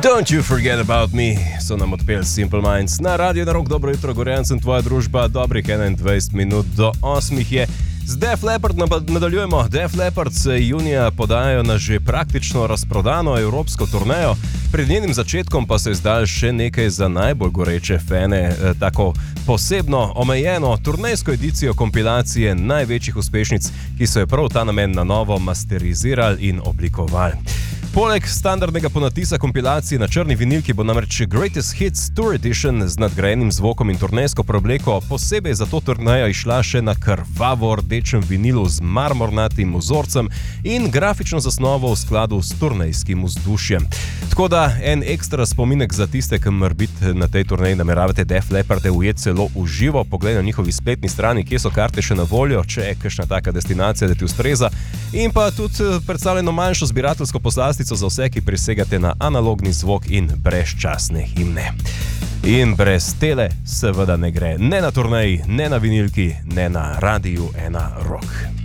Don't you forget about me, so nam odpeli Simple Minds na Radio na Rock. Dobro jutro, Gorjancem, tvoja družba, dobrih 21 minut do 8 je. Z Def Leppard nadaljujemo. Def Leppard se junija podajajo na že praktično razprodano evropsko turnejo. Pred njenim začetkom pa se je zdaj še nekaj za najbolj goreče fane, tako posebno omejeno turnejsko edicijo kompilacije največjih uspešnic, ki so jo prav ta namen na novo masterizirali in oblikovali. Poleg standardnega ponatisa kompilacije na črni vinilki bo namreč Greatest Hits Tour Edition z nadgrajenim zvokom in turnejsko preobleko posebej za to turnejo išla še na krvavo rdečem vinilu z marmornatim vzorcem in grafično zasnovo v skladu s turnejskim vzdušjem. Tako da en ekstra spominek za tiste, ki morebiti na tej turneji nameravate Def Lepparde ujeti celo v živo, poglej na njihovi spletni strani, kje so karte še na voljo, če je kakšna taka destinacija, da ti ustreza, in pa tudi predstavljeno manjšo zbirateljsko poslastica za vse, ki prisegate na analogni zvok in brezčasne himne. In brez tele seveda ne gre, ne na turneji, ne na vinilki, ne na Radiu 1 Rock.